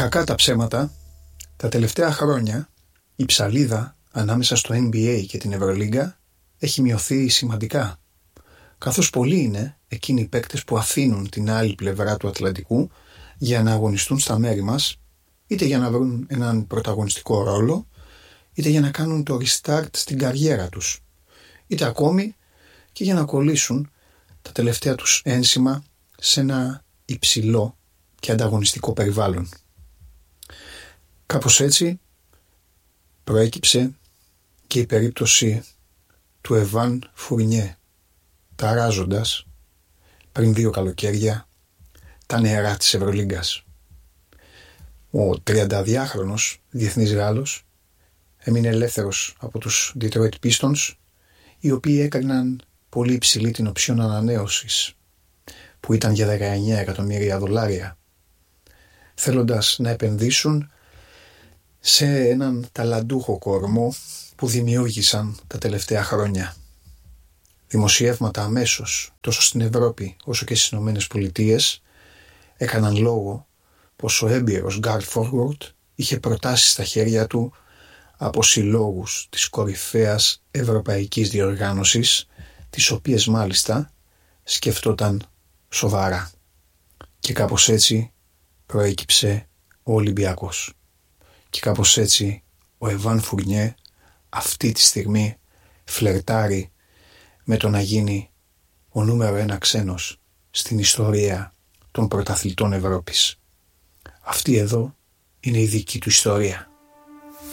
Κακά τα ψέματα, τα τελευταία χρόνια η ψαλίδα ανάμεσα στο NBA και την Ευρωλίγκα έχει μειωθεί σημαντικά, καθώς πολλοί είναι εκείνοι οι παίκτες που αφήνουν την άλλη πλευρά του Ατλαντικού για να αγωνιστούν στα μέρη μας, είτε για να βρουν έναν πρωταγωνιστικό ρόλο, είτε για να κάνουν το restart στην καριέρα τους, είτε ακόμη και για να κολλήσουν τα τελευταία τους ένσημα σε ένα υψηλό και ανταγωνιστικό περιβάλλον. Κάπως έτσι προέκυψε και η περίπτωση του Εβάν Φουρνιέ, ταράζοντας πριν 2 καλοκαίρια τα νεαρά της Ευρωλίγκας. Ο 32χρονος διεθνής Γάλλος έμεινε ελεύθερος από τους Detroit Pistons, οι οποίοι έκαναν πολύ υψηλή την οψιόν ανανέωσης, που ήταν για $19 εκατομμύρια, θέλοντας να επενδύσουν σε έναν ταλαντούχο κορμό που δημιούργησαν τα τελευταία χρόνια. Δημοσιεύματα αμέσως, τόσο στην Ευρώπη όσο και στις Ηνωμένες Πολιτείες, έκαναν λόγο πως ο έμπειρος guard forward είχε προτάσεις στα χέρια του από συλλόγους της κορυφαίας ευρωπαϊκής διοργάνωσης, τις οποίες μάλιστα σκεφτόταν σοβαρά. Και κάπως έτσι προέκυψε ο Ολυμπιακός. Και κάπως έτσι ο Εβάν Φουρνιέ αυτή τη στιγμή φλερτάρει με το να γίνει ο νούμερο 1 ξένος στην ιστορία των πρωταθλητών Ευρώπης. Αυτή εδώ είναι η δική του ιστορία.